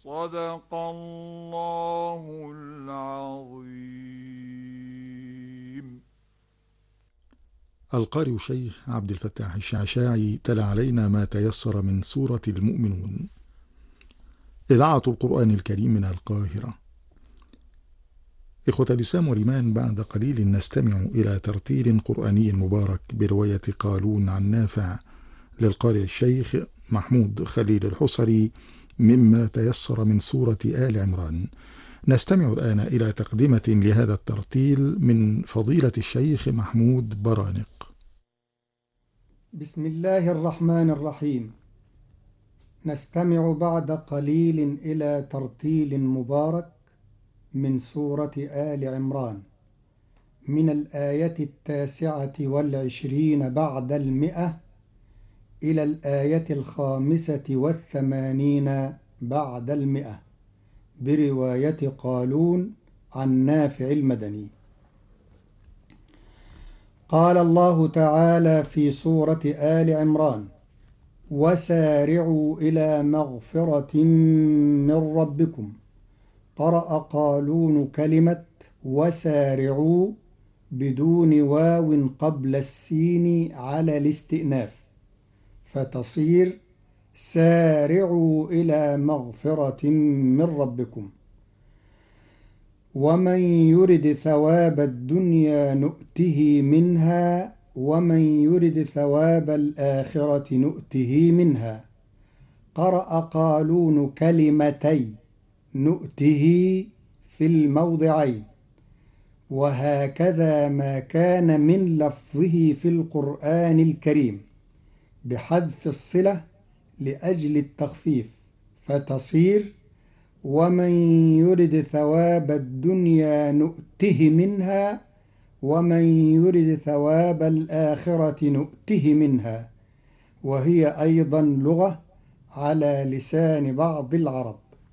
صدق الله العظيم. القارئ الشيخ عبد الفتاح الشعشاعي تلا علينا ما تيسر من سورة المؤمنون. إذاعة القرآن الكريم من القاهرة. إخوة الإسلام والإيمان، بعد قليل نستمع إلى ترتيل قرآني مبارك برواية قالون عن نافع للقارئ الشيخ محمود خليل الحصري مما تيسر من سورة آل عمران. نستمع الآن إلى تقدمة لهذا الترتيل من فضيلة الشيخ محمود برانق. بسم الله الرحمن الرحيم. نستمع بعد قليل إلى ترتيل مبارك من سورة آل عمران من الآية 29 بعد 100 إلى الآية 85 بعد 100 برواية قالون عن نافع المدني. قال الله تعالى في سورة آل عمران: وسارعوا إلى مغفرة من ربكم. قرأ قالون كلمة وسارعوا بدون واو قبل السين على الاستئناف، فتصير سارعوا إلى مغفرة من ربكم. ومن يرد ثواب الدنيا نؤته منها ومن يرد ثواب الآخرة نؤته منها. قرأ قالون كلمتي نؤته في الموضعين، وهكذا ما كان من لفظه في القرآن الكريم بحذف الصلة لأجل التخفيف، فتصير ومن يرد ثواب الدنيا نؤته منها ومن يرد ثواب الآخرة نؤته منها، وهي أيضا لغة على لسان بعض العرب.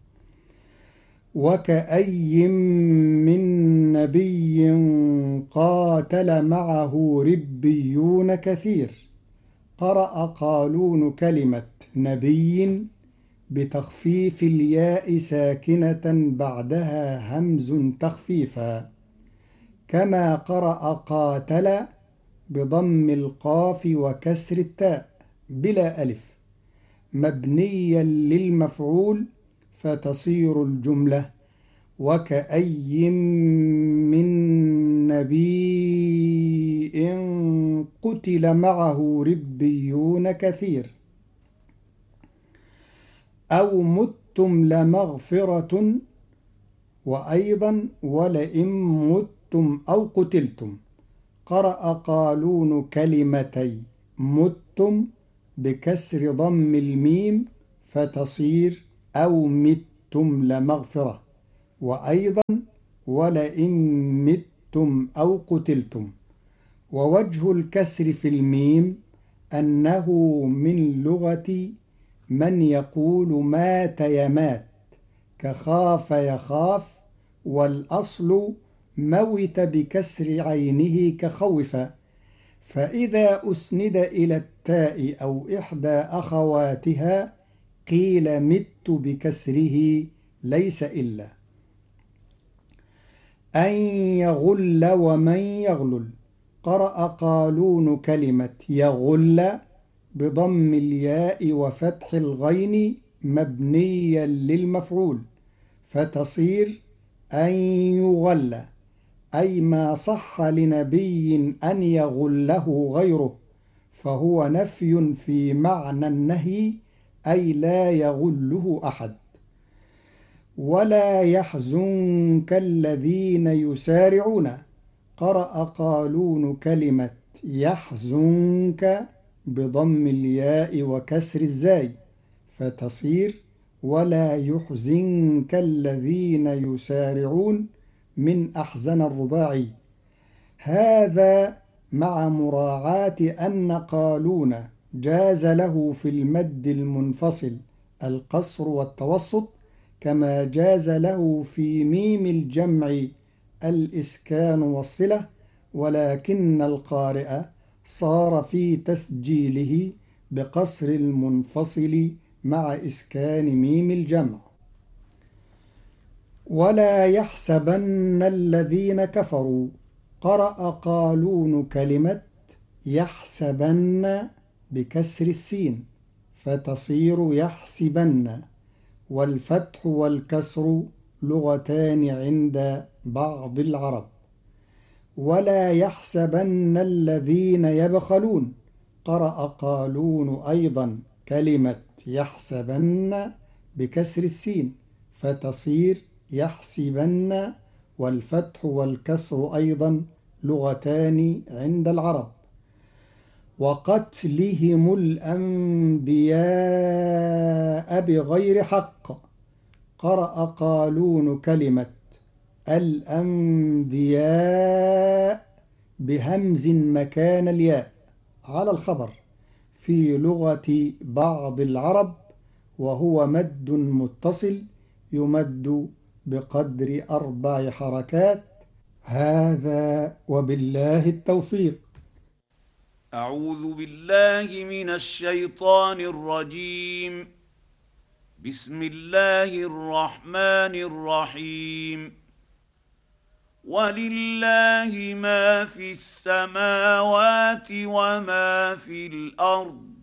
وكأي من نبي قاتل معه ربيون كثير. قرأ قالون كلمة نبي بتخفيف الياء ساكنة بعدها همز تخفيفا، كما قرأ قاتل بضم القاف وكسر التاء بلا ألف مبنيا للمفعول، فتصير الجملة وكأي من نبي قتل معه ربيون كثير. أو متم لمغفرة، وأيضا ولئن متم أو قتلتم. قرأ قالون كلمتي متم بكسر ضم الميم، فتصير أو متم لمغفرة، وأيضا ولئن متم أو قتلتم. ووجه الكسر في الميم أنه من لغة من يقول مات يمات كخاف يخاف، والأصل موت بكسر عينه كخوف، فإذا أسند إلى التاء أو إحدى أخواتها قيل مت بكسره ليس إلا. أن يغل ومن يغلل. قرأ قالون كلمة يغل بضم الياء وفتح الغين مبنيا للمفعول، فتصير أن يغل، أي ما صح لنبي أن يغله غيره، فهو نفي في معنى النهي، أي لا يغله أحد. ولا يحزنك الذين يسارعون. قرأ قالون كلمة يحزنك بضم الياء وكسر الزاي، فتصير ولا يحزنك الذين يسارعون من أحزن الرباعي. هذا مع مراعاة أن قالون جاز له في المد المنفصل القصر والتوسط، كما جاز له في ميم الجمع الإسكان والصلة، ولكن القارئ صار في تسجيله بقصر المنفصل مع إسكان ميم الجمع. ولا يحسبن الذين كفروا. قرأ قالون كلمة يحسبن بكسر السين فتصير يحسبن، والفتح والكسر لغتان عند بعض العرب. ولا يحسبن الذين يبخلون. قرأ قالون أيضا كلمة يحسبن بكسر السين فتصير يحسبن، والفتح والكسر أيضا لغتان عند العرب. وقتلهم الأنبياء بغير حق. قرأ قالون كلمة الأنبياء بهمز مكان الياء على الخبر في لغة بعض العرب، وهو مد متصل يمد بقدر 4 حركات. هذا وبالله التوفيق. أعوذ بالله من الشيطان الرجيم. بسم الله الرحمن الرحيم. ولله ما في السماوات وما في الأرض